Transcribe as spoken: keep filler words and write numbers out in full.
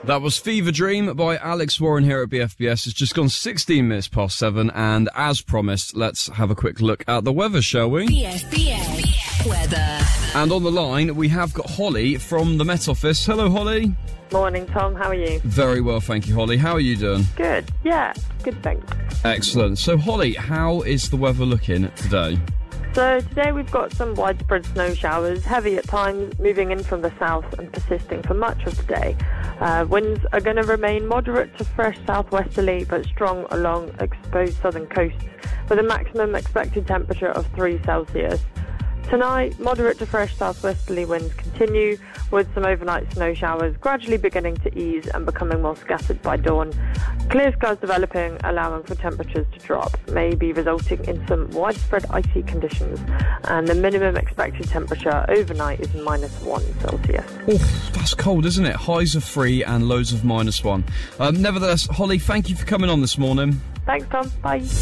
That was Fever Dream by Alex Warren here at B F B S. It's just gone sixteen minutes past seven, and as promised, let's have a quick look at the weather, shall we? B F B S weather. And on the line, we have got Holly from the Met Office. Hello, Holly. Morning, Tom. How are you? Very well, thank you, Holly. How are you doing? Good. Yeah, good, thanks. Excellent. So, Holly, how is the weather looking today? So today we've got some widespread snow showers, heavy at times, moving in from the south and persisting for much of the day. Uh, winds are going to remain moderate to fresh southwesterly, but strong along exposed southern coasts, with a maximum expected temperature of three Celsius. Tonight, moderate to fresh southwesterly winds continue, with some overnight snow showers gradually beginning to ease and becoming more scattered by dawn. Clear skies developing, allowing for temperatures to drop, maybe resulting in some widespread icy conditions. And the minimum expected temperature overnight is minus one Celsius. Oh, that's cold, isn't it? Highs of three and lows of minus one. Um, nevertheless, Holly, thank you for coming on this morning. Thanks, Tom. Bye.